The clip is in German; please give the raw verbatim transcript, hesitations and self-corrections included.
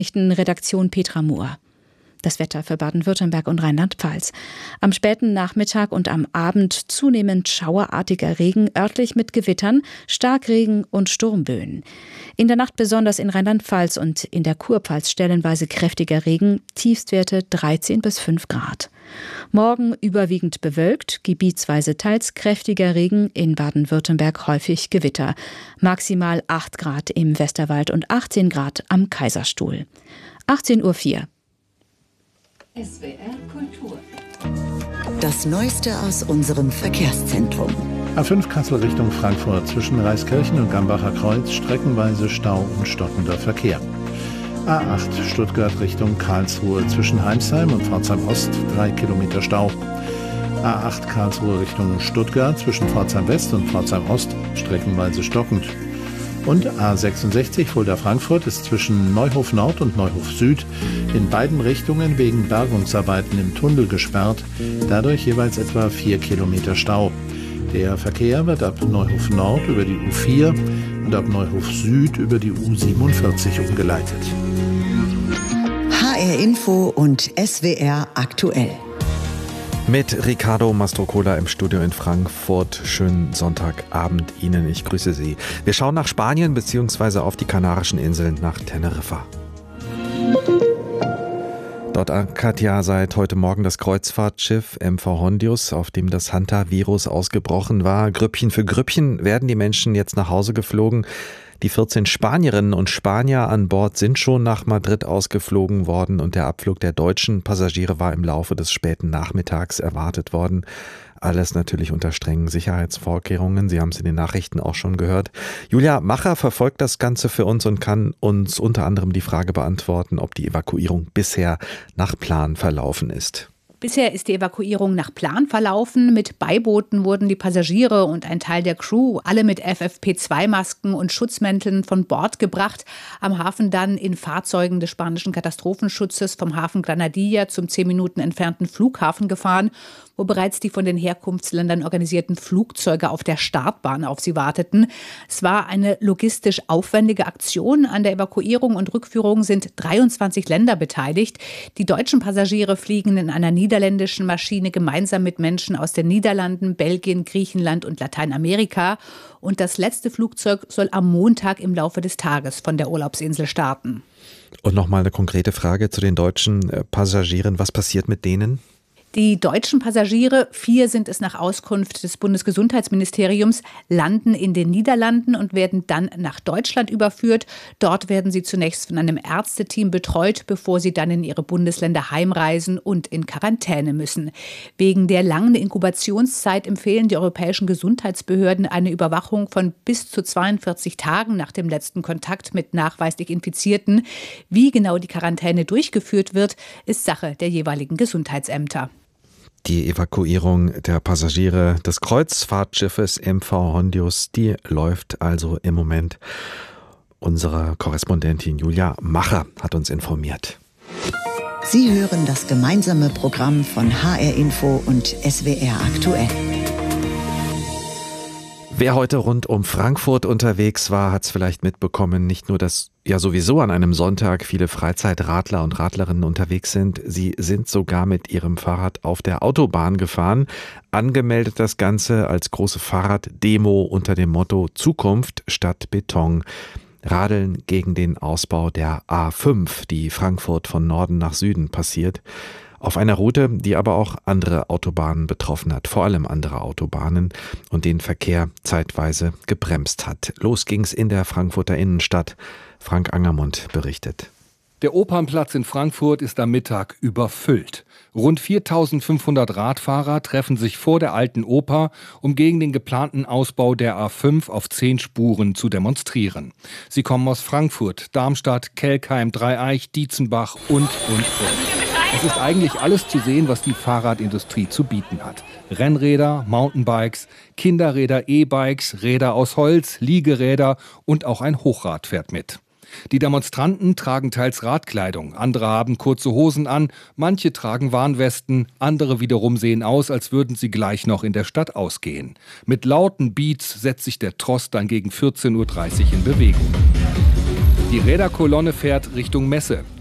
Redaktion Petra Mohr. Das Wetter für Baden-Württemberg und Rheinland-Pfalz. Am späten Nachmittag und am Abend zunehmend schauerartiger Regen, örtlich mit Gewittern, Starkregen und Sturmböen. In der Nacht besonders in Rheinland-Pfalz und in der Kurpfalz stellenweise kräftiger Regen, Tiefstwerte dreizehn bis fünf Grad. Morgen überwiegend bewölkt, gebietsweise teils kräftiger Regen, in Baden-Württemberg häufig Gewitter. Maximal acht Grad im Westerwald und achtzehn Grad am Kaiserstuhl. achtzehn Uhr vier. S W R Kultur. Das Neueste aus unserem Verkehrszentrum. A fünf Kassel Richtung Frankfurt zwischen Reiskirchen und Gambacher Kreuz streckenweise Stau und stockender Verkehr. A acht Stuttgart Richtung Karlsruhe zwischen Heimsheim und Pforzheim Ost drei Kilometer Stau. A acht Karlsruhe Richtung Stuttgart zwischen Pforzheim West und Pforzheim Ost streckenweise stockend. Und A sechsundsechzig Fulda-Frankfurt ist zwischen Neuhof Nord und Neuhof Süd in beiden Richtungen wegen Bergungsarbeiten im Tunnel gesperrt, dadurch jeweils etwa vier Kilometer Stau. Der Verkehr wird ab Neuhof Nord über die U vier und ab Neuhof Süd über die U siebenundvierzig umgeleitet. H R Info und S W R aktuell. Mit Ricardo Mastrocola im Studio in Frankfurt. Schönen Sonntagabend Ihnen, ich grüße Sie. Wir schauen nach Spanien bzw. auf die Kanarischen Inseln, nach Teneriffa. Dort ankert ja seit heute Morgen das Kreuzfahrtschiff M V Hondius, auf dem das Hanta-Virus ausgebrochen war. Grüppchen für Grüppchen werden die Menschen jetzt nach Hause geflogen. Die vierzehn Spanierinnen und Spanier an Bord sind schon nach Madrid ausgeflogen worden und der Abflug der deutschen Passagiere war im Laufe des späten Nachmittags erwartet worden. Alles natürlich unter strengen Sicherheitsvorkehrungen. Sie haben es in den Nachrichten auch schon gehört. Julia Macher verfolgt das Ganze für uns und kann uns unter anderem die Frage beantworten, ob die Evakuierung bisher nach Plan verlaufen ist. Bisher ist die Evakuierung nach Plan verlaufen. Mit Beibooten wurden die Passagiere und ein Teil der Crew, alle mit F F P zwei Masken und Schutzmänteln, von Bord gebracht. Am Hafen dann in Fahrzeugen des spanischen Katastrophenschutzes vom Hafen Granadilla zum zehn Minuten entfernten Flughafen gefahren, wo bereits die von den Herkunftsländern organisierten Flugzeuge auf der Startbahn auf sie warteten. Es war eine logistisch aufwendige Aktion. An der Evakuierung und Rückführung sind dreiundzwanzig Länder beteiligt. Die deutschen Passagiere fliegen in einer niederländischen Maschine gemeinsam mit Menschen aus den Niederlanden, Belgien, Griechenland und Lateinamerika. Und das letzte Flugzeug soll am Montag im Laufe des Tages von der Urlaubsinsel starten. Und nochmal eine konkrete Frage zu den deutschen Passagieren. Was passiert mit denen? Die deutschen Passagiere, vier sind es nach Auskunft des Bundesgesundheitsministeriums, landen in den Niederlanden und werden dann nach Deutschland überführt. Dort werden sie zunächst von einem Ärzteteam betreut, bevor sie dann in ihre Bundesländer heimreisen und in Quarantäne müssen. Wegen der langen Inkubationszeit empfehlen die europäischen Gesundheitsbehörden eine Überwachung von bis zu zweiundvierzig Tagen nach dem letzten Kontakt mit nachweislich Infizierten. Wie genau die Quarantäne durchgeführt wird, ist Sache der jeweiligen Gesundheitsämter. Die Evakuierung der Passagiere des Kreuzfahrtschiffes M V Hondius, die läuft also im Moment. Unsere Korrespondentin Julia Macher hat uns informiert. Sie hören das gemeinsame Programm von H R Info und S W R aktuell. Wer heute rund um Frankfurt unterwegs war, hat es vielleicht mitbekommen, nicht nur, dass ja sowieso an einem Sonntag viele Freizeitradler und Radlerinnen unterwegs sind, sie sind sogar mit ihrem Fahrrad auf der Autobahn gefahren. Angemeldet das Ganze als große Fahrraddemo unter dem Motto Zukunft statt Beton. Radeln gegen den Ausbau der A fünf, die Frankfurt von Norden nach Süden passiert. Auf einer Route, die aber auch andere Autobahnen betroffen hat, vor allem andere Autobahnen und den Verkehr zeitweise gebremst hat. Los ging's in der Frankfurter Innenstadt. Frank Angermund berichtet. Der Opernplatz in Frankfurt ist am Mittag überfüllt. Rund viertausendfünfhundert Radfahrer treffen sich vor der Alten Oper, um gegen den geplanten Ausbau der A fünf auf zehn Spuren zu demonstrieren. Sie kommen aus Frankfurt, Darmstadt, Kelkheim, Dreieich, Dietzenbach und, und, und. Es ist eigentlich alles zu sehen, was die Fahrradindustrie zu bieten hat. Rennräder, Mountainbikes, Kinderräder, E-Bikes, Räder aus Holz, Liegeräder und auch ein Hochrad fährt mit. Die Demonstranten tragen teils Radkleidung, andere haben kurze Hosen an, manche tragen Warnwesten, andere wiederum sehen aus, als würden sie gleich noch in der Stadt ausgehen. Mit lauten Beats setzt sich der Tross dann gegen vierzehn Uhr dreißig in Bewegung. Die Räderkolonne fährt Richtung Messe.